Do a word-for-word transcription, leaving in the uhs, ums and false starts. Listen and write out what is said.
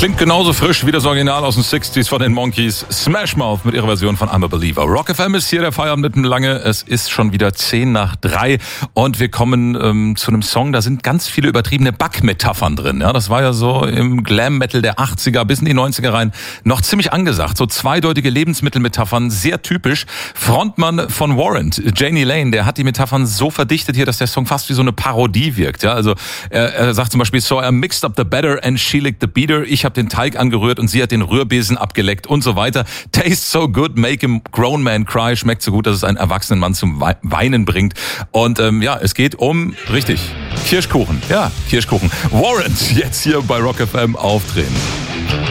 Klingt genauso frisch wie das Original aus den sechziger von den Monkees. Smash Mouth mit ihrer Version von I'm a Believer. Rock F M ist hier der Feierabend mitten lange. Es ist schon wieder zehn nach drei und wir kommen ähm, zu einem Song, da sind ganz viele übertriebene Backmetaphern drin. Ja, das war ja so im Glam-Metal der achtziger bis in die neunziger rein noch ziemlich angesagt. So zweideutige Lebensmittelmetaphern, sehr typisch. Frontmann von Warrant, Jani Lane, der hat die Metaphern so verdichtet hier, dass der Song fast wie so eine Parodie wirkt. Ja, also er, er sagt zum Beispiel, so I mixed up the batter and she licked the beater. Ich habe den Teig angerührt und sie hat den Rührbesen abgeleckt und so weiter. Taste so good, make a grown man cry. Schmeckt so gut, dass es einen erwachsenen Mann zum Weinen bringt. Und ähm, ja, es geht um, richtig, Kirschkuchen. Ja, Kirschkuchen. Warrant, jetzt hier bei Rock F M aufdrehen.